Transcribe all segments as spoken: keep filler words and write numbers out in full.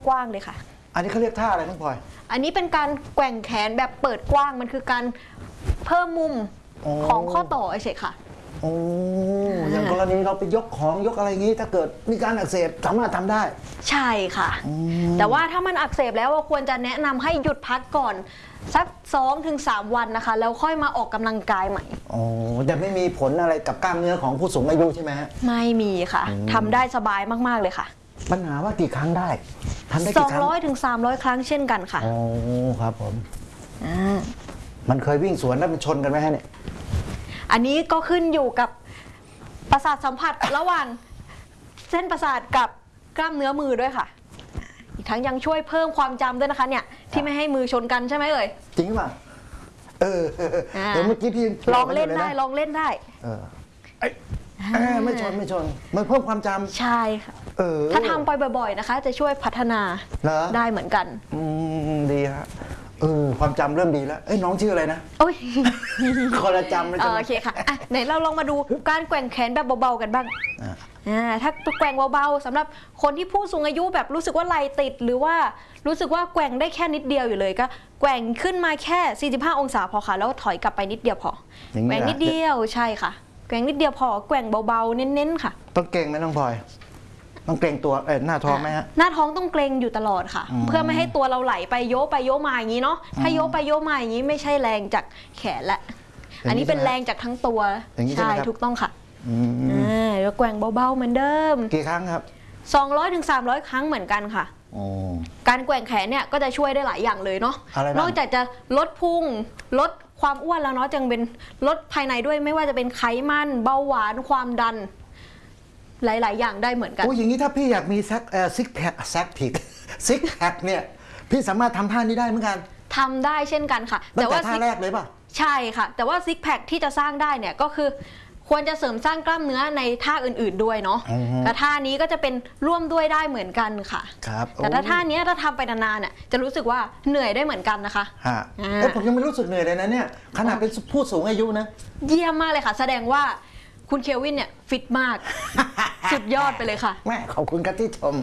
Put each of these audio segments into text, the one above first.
กว้างเลยค่ะอันนี้เขาเรียกท่าอะไรน้องพลอยอันนี้เป็นการแกว่งแขนแบบเปิดกว้างมันคือการเพิ่มมุมของข้อต่อเฉยค่ะโอ้อย่างกรณีเราไปยกของยกอะไรงี้ถ้าเกิดมีการอักเสบสามารถทำได้ใช่ค่ะแต่ว่าถ้ามันอักเสบแล้วควรจะแนะนำให้หยุดพักก่อนสัก สองถึงสาม วันนะคะแล้วค่อยมาออกกำลังกายใหม่อ๋อจะไม่มีผลอะไรกับกล้ามเนื้อของผู้สูงอายุใช่ไหมฮะไม่มีค่ะทำได้สบายมากๆเลยค่ะปัญหาว่ากี่ครั้งได้ทำได้กี่ครั้งสองร้อยถึงสามร้อยครั้งเช่นกันค่ะอ๋อครับผมมันเคยวิ่งสวนแล้วมันชนกันไหมฮะเนี่ยอันนี้ก็ขึ้นอยู่กับประสาทสัมผัสระหว่างเส้นประสาทกับกล้ามเนื้อมือด้วยค่ะอีกทั้งยังช่วยเพิ่มความจำด้วยนะคะเนี่ยที่ไม่ให้มือชนกันใช่ไหมเอ่ยจริงป่ะเออเดี๋ยวเมื่อกี้พี่ลองเล่นได้ลองเล่นได้เออไม่ชนไม่ชนมันเพิ่มความจำใช่ค่ะถ้าทำไปบ่อยๆนะคะจะช่วยพัฒนาได้เหมือนกันอืมดีฮะเออความจำเริ่มดีแล้วเอ้ยน้องชื่ออะไรนะโอ้ยคนละจำเลยโอเคค่ะไหนเราลองมาดูการแกว่งแขนแบบเบาๆกันบ้างถ้าแกว่งเบาๆสำหรับคนที่ผู้สูงอายุแบบรู้สึกว่าไหล่ติดหรือว่ารู้สึกว่าแกว่งได้แค่นิดเดียวอยู่เลยก็แกว่งขึ้นมาแค่สี่สิบห้าองศาพอค่ะแล้วถอยกลับไปนิดเดียวพอแกว่งนิดเดียวใช่ค่ะแกว่งนิดเดียวพอแกว่งเบาๆเน้นๆค่ะต้องเกรงไหมน้องพลอยต้องเกรงตัวเออหน้าท้องไหมฮะหน้าท้องต้องเกรงอยู่ตลอดค่ะเพื่อไม่ให้ตัวเราไหลไปโยกไปโยกมาอย่างนี้เนาะถ้าโยกไปโยกมาอย่างนี้ไม่ใช่แรงจากแขนละอันนี้เป็นแรงจากทั้งตัวใช่ถูกต้องค่ะอ่าแล้วแกว่งเบาๆเหมือนเดิมกี่ครั้งครับสองร้อยถึงสามร้อยครั้งเหมือนกันค่ะการแกว่งแขนเนี่ยก็จะช่วยได้หลายอย่างเลยเนาะนอกจากจะลดพุงลดความอ้วนแล้วเนาะยังเป็นลดภายในด้วยไม่ว่าจะเป็นไขมันเบาหวานความดันหลายๆอย่างได้เหมือนกันโอ้อย่างนี้ถ้าพี่อยากมีซักเอ่อซิกแพคซักผิดซิกแพคเนี่ยพี่สามารถทำท่านี้ได้เหมือนกันทำได้เช่นกันค่ะแต่ว่าท่าแรกเลยป่ะใช่ค่ะแต่ว่าซิกแพคที่จะสร้างได้เนี่ยก็คือควรจะเสริมสร้างกล้ามเนื้อในท่าอื่นๆด้วยเนาะแต่ท่านี้ก็จะเป็นร่วมด้วยได้เหมือนกันค่ะครับแต่ถ้าท่านี้ถ้าทำไปนานๆเนี่ยจะรู้สึกว่าเหนื่อยได้เหมือนกันนะคะฮะเอ้ผมยังไม่รู้สึกเหนื่อยเลยนะเนี่ยขนาดเป็นผู้สูงอายุนะเยี่ยมมากเลยค่ะแสดงว่าคุณเควินเนี่ยฟิตมากสุดยอดไปเลยค่ะแม่ขอบคุณครับที่ชม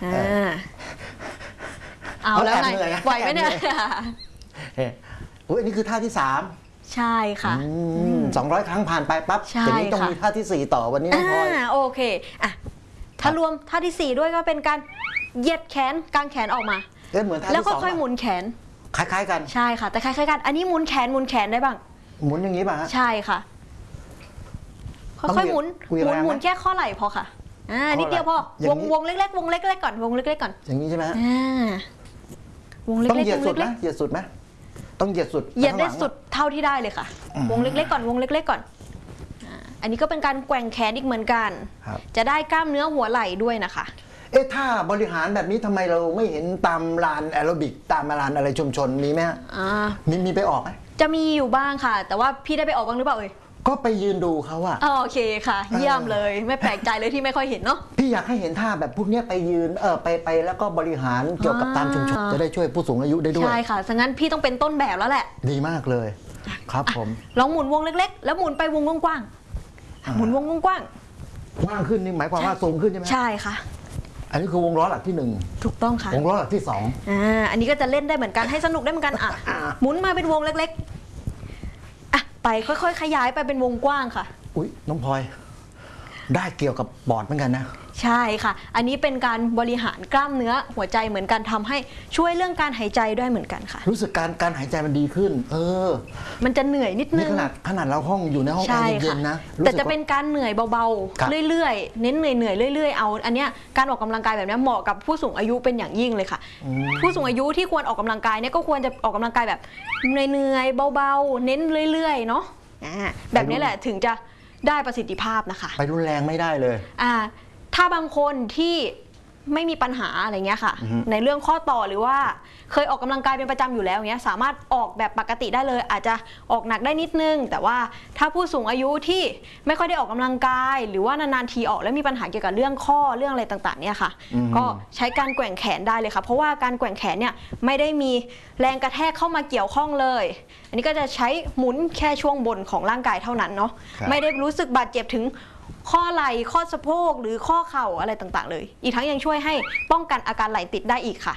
เอาแล้วไงไหวไหมเนี่ยอุ้ยอันนี้คือท่าที่สามใช่ค่ะสองร้อยครั้งผ่านไปปั๊บทีนี้ต้องมีท่าที่สี่ต่อวันนี้น้องพลอยโอเคอ่ะถ้ารวมท่าที่สี่ด้วยก็เป็นการเหยียดแขนกางแขนออกมาแล้วก็ค่อยหมุนแขนคล้ายๆกันใช่ค่ะแต่คล้ายๆกันอันนี้หมุนแขนหมุนแขนได้บ้างหมุนอย่างนี้ป่ะใช่ค่ะค่อยๆหมุนหมุนหมุนแค่ข้อไหล่พอค่ะอ่านิดเดียวพอวงวงเล็กๆวงเล็กๆก่อนวงเล็กๆก่อนอย่างนี้ใช่ไหมอ่าวงเล็กๆต้องเหยียดสุดนะเหยียดสุดไหมต้องเหยียดสุดเหยียดได้สุดเท่าที่ได้เลยค่ะวงเล็กๆก่อนวงเล็กๆก่อนอันนี้ก็เป็นการแกว่งแขนอีกเหมือนกันจะได้กล้ามเนื้อหัวไหล่ด้วยนะคะเอ๊ะถ้าบริหารแบบนี้ทำไมเราไม่เห็นตามลานแอโรบิกตามลานอะไรชุมชนมีไหมฮะมีมีไปออกไหมจะมีอยู่บ้างค่ะแต่ว่าพี่ได้ไปออกบ้างหรือเปล่าเอ่ยก็ไปยืนดูเขาอะโอเคค่ะเยี่ยมเลยไม่แปลกใจเลยที่ไม่ค่อยเห็นเนาะพี่อยากให้เห็นท่าแบบพวกนี้ไปยืนเออไปไปแล้วก็บริหารเกี่ยวกับตามชุมชนจะได้ช่วยผู้สูงอายุได้ด้วยใช่ค่ะฉะนั้นพี่ต้องเป็นต้นแบบแล้วแหละดีมากเลยครับผมลองหมุนวงเล็กๆแล้วหมุนไปวงกว้างๆหมุนวงกว้างกว้างขึ้นนี่หมายความว่าสูงขึ้นใช่ไหมใช่ค่ะอันนี้คือวงล้อหลักที่หนึ่งถูกต้องค่ะวงล้อหลักที่สองอ่าอันนี้ก็จะเล่นได้เหมือนกันให้สนุกได้เหมือนกันอ่ะหมุนมาเป็นวงเล็กๆไปค่อยๆขยายไปเป็นวงกว้างค่ะอุ๊ยน้องพลอยได้เกี่ยวกับบอร์ดเหมือนกันนะใช่ค่ะอันนี้เป็นการบริหารกล้ามเนื้อหัวใจเหมือนกันทำให้ช่วยเรื่องการหายใจด้วยเหมือนกันค่ะรู้สึกการการหายใจมันดีขึ้นเออมันจะเหนื่อยนิดนึงขนาดขนาดเราห้องอยู่ในห้องแอร์เย็นๆนะแต่จะเป็นการเหนื่อยเบาๆเรื่อยๆเน้นเหนื่อยๆเรื่อยๆเอาอันเนี้ยการออกกำลังกายแบบนี้เหมาะกับผู้สูงอายุเป็นอย่างยิ่งเลยค่ะผู้สูงอายุที่ควรออกกำลังกายเนี่ยก็ควรจะออกกำลังกายแบบเหนื่อยๆเบาๆเน้นเรื่อยๆเนาะแบบนี้แหละถึงจะได้ประสิทธิภาพนะคะไปรุนแรงไม่ได้เลยอ่าถ้าบางคนที่ไม่มีปัญหาอะไรเงี้ยค่ะในเรื่องข้อต่อหรือว่าเคยออกกำลังกายเป็นประจำอยู่แล้วเงี้ยสามารถออกแบบปกติได้เลยอาจจะออกหนักได้นิดนึงแต่ว่าถ้าผู้สูงอายุที่ไม่ค่อยได้ออกกำลังกายหรือว่านานๆทีออกแล้วมีปัญหาเกี่ยวกับเรื่องข้อเรื่องอะไรต่างๆเนี่ยค่ะก็ใช้การแกว่งแขนได้เลยค่ะเพราะว่าการแกว่งแขนเนี่ยไม่ได้มีแรงกระแทกเข้ามาเกี่ยวข้องเลยอันนี้ก็จะใช้หมุนแค่ช่วงบนของร่างกายเท่านั้นเนาะไม่ได้รู้สึกบาดเจ็บถึงข้อไหล่ข้อสะโพกหรือข้อเข่าอะไรต่างๆเลยอีกทั้งยังช่วยให้ป้องกันอาการไหล่ติดได้อีกค่ะ